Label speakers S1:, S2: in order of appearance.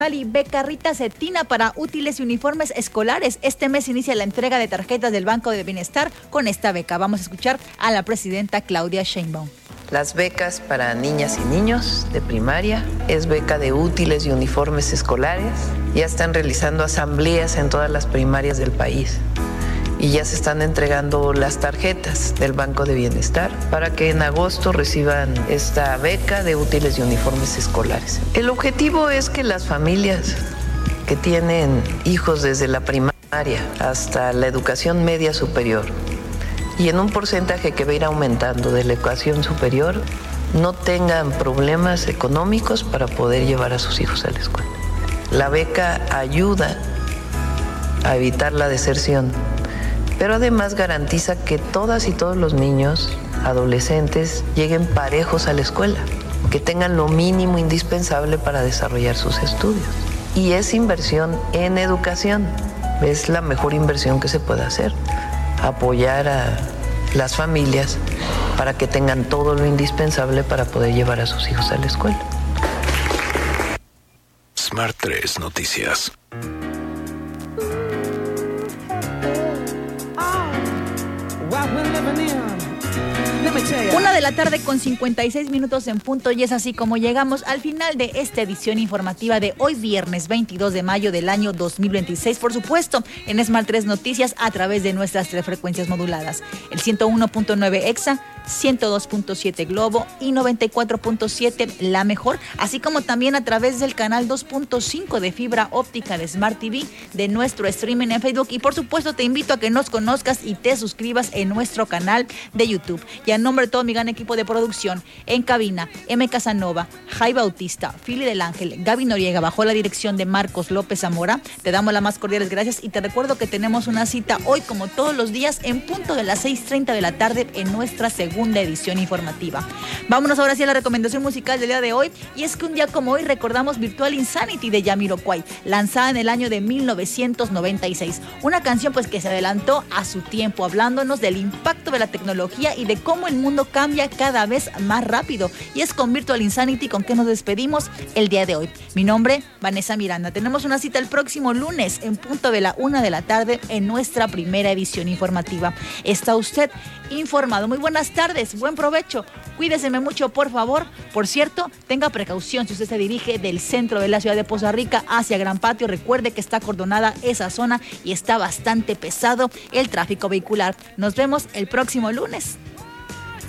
S1: y beca Rita Cetina para útiles y uniformes escolares. Este mes inicia la entrega de tarjetas del Banco de Bienestar con esta beca. Vamos a escuchar a la presidenta Claudia Sheinbaum.
S2: Las becas para niñas y niños de primaria es beca de útiles y uniformes escolares. Ya están realizando asambleas en todas las primarias del país y ya se están entregando las tarjetas del Banco de Bienestar para que en agosto reciban esta beca de útiles y uniformes escolares. El objetivo es que las familias que tienen hijos desde la primaria hasta la educación media superior y en un porcentaje que va a ir aumentando de la educación superior, no tengan problemas económicos para poder llevar a sus hijos a la escuela. La beca ayuda a evitar la deserción, pero además garantiza que todas y todos los niños, adolescentes, lleguen parejos a la escuela, que tengan lo mínimo indispensable para desarrollar sus estudios. Y es inversión en educación, es la mejor inversión que se puede hacer, apoyar a las familias para que tengan todo lo indispensable para poder llevar a sus hijos a la escuela.
S3: Smart 3 Noticias.
S1: 1:56 p.m. en punto, y es así como llegamos al final de esta edición informativa de hoy viernes 22 de mayo del año 2026, por supuesto en Smart 3 Noticias a través de nuestras 3 frecuencias moduladas, el 101.9 EXA, 102.7 Globo y 94.7 La Mejor, así como también a través del canal 2.5 de fibra óptica de Smart TV, de nuestro streaming en Facebook, y por supuesto te invito a que nos conozcas y te suscribas en nuestro canal de YouTube. Y a nombre de todo mi gran equipo de producción, en cabina, M. Casanova, Jai Bautista, Fili del Ángel, Gaby Noriega, bajo la dirección de Marcos López Zamora, te damos las más cordiales gracias y te recuerdo que tenemos una cita hoy, como todos los días, en punto de las 6:30 de la tarde en nuestra segunda edición informativa. Vámonos ahora sí a la recomendación musical del día de hoy, y es que un día como hoy recordamos Virtual Insanity de Jamiroquai, lanzada en el año de 1996. Una canción pues que se adelantó a su tiempo, hablándonos del impacto de la tecnología y de cómo el mundo cambia cada vez más rápido. Y es con Virtual Insanity con que nos despedimos el día de hoy. Mi nombre, Vanessa Miranda. Tenemos una cita el próximo lunes en punto de la 1 de la tarde en nuestra primera edición informativa. Está usted informado. Muy buenas tardes, buen provecho. Cuídeseme mucho, por favor. Por cierto, tenga precaución si usted se dirige del centro de la ciudad de Poza Rica hacia Gran Patio. Recuerde que está acordonada esa zona y está bastante pesado el tráfico vehicular. Nos vemos el próximo lunes.